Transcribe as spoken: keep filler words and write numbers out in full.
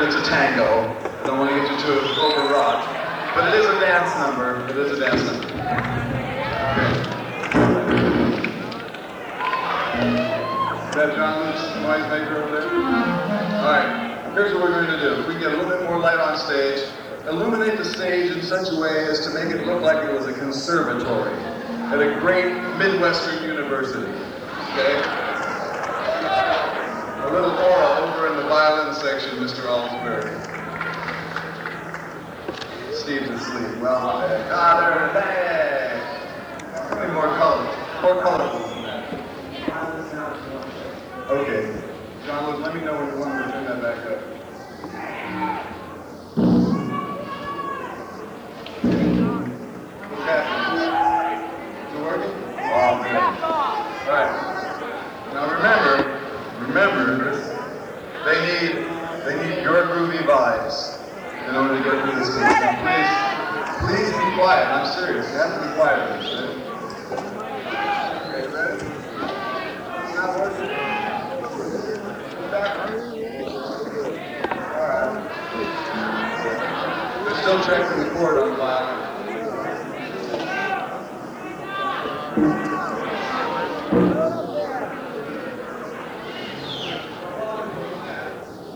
it's a tango. I don't want to get you too overwrought. But it is a dance number. It is a dance number. Okay. Is that John Luke's noisemaker over there? All right. Here's what we're going to do. If we can get a little bit more light on stage, illuminate the stage in such a way as to make it look like it was a conservatory at a great Midwestern university. Okay? A little aura over in the violin section, Mister Alsbury. Steve's asleep. Well, my bad. Ah, there, hey! Give me more color. More colorful than that. Okay. John Luke, let me know when you want me to turn that back up. What's happening? Is it working? Oh, good. All right. Now remember, remember, they need, they need your groovy vibes in order to get through this thing. So please, please be quiet. I'm serious. You have to be quiet with this, right? Okay, ready? It's not working. All right. They're still checking the chord on the violin.